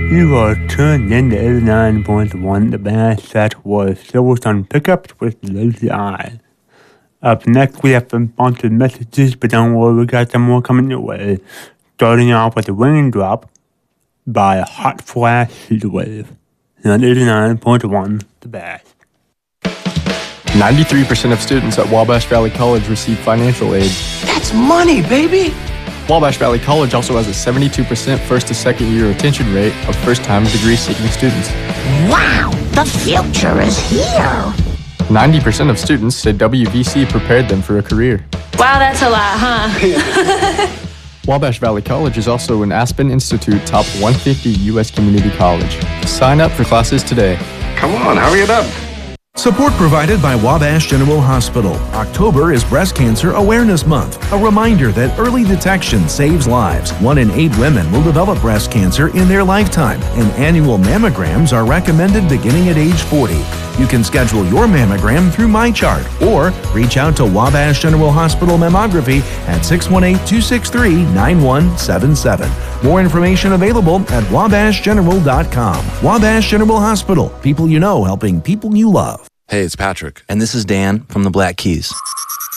You are tuned in to 89.1, the band set was Silverstone Pickups with Lazy Eye. Up next, we have some sponsored messages, but don't worry, we got some more coming your way. Starting off with Raindrop by Hot Flash Heatwave. On 89.1, the best. 93% of students at Wabash Valley College receive financial aid. That's money, baby! Wabash Valley College also has a 72% first to second year retention rate of first-time degree-seeking students. Wow, the future is here! 90% of students say WVC prepared them for a career. Wow, that's a lot, huh? Wabash Valley College is also an Aspen Institute Top 150 U.S. Community College. Sign up for classes today. Come on, hurry it up. Support provided by Wabash General Hospital. October is Breast Cancer Awareness Month. A reminder that early detection saves lives. 1 in 8 women will develop breast cancer in their lifetime, and annual mammograms are recommended beginning at age 40. You can schedule your mammogram through MyChart or reach out to Wabash General Hospital Mammography at 618-263-9177. More information available at wabashgeneral.com. Wabash General Hospital. People you know helping people you love. Hey, it's Patrick. And this is Dan from the Black Keys.